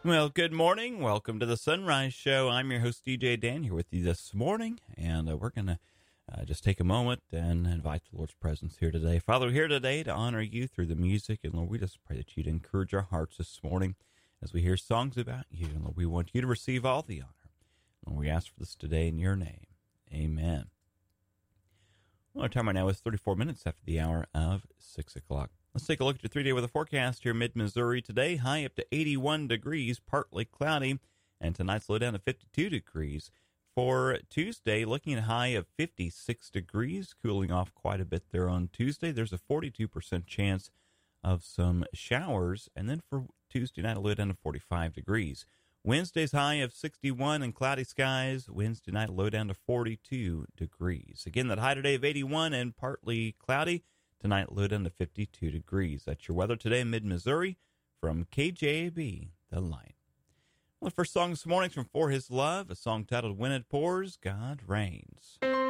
Well, good morning. Welcome to the Sunrise Show. I'm your host, DJ Dan, here with you this morning, and we're going to just take a moment and invite the Lord's presence here today. Father, we're here today to honor you through the music, and Lord, we just pray that you'd encourage our hearts this morning as we hear songs about you. And Lord, we want you to receive all the honor. And we ask for this today in your name. Amen. Well, our time right now is 34 minutes after the hour of 6 o'clock. Let's take a look at your 3-day weather forecast here mid-Missouri today. High up to 81 degrees, partly cloudy, and tonight's low down to 52 degrees. For Tuesday, looking at a high of 56 degrees, cooling off quite a bit there on Tuesday. There's a 42% chance of some showers. And then for Tuesday night, a low down to 45 degrees. Wednesday's high of 61 and cloudy skies. Wednesday night, low down to 42 degrees. Again, that high today of 81 and partly cloudy. Tonight, low down to 52 degrees. That's your weather today in mid-Missouri from KJAB, The Light. Well, the first song this morning is from For His Love, a song titled When It Pours, God Reigns.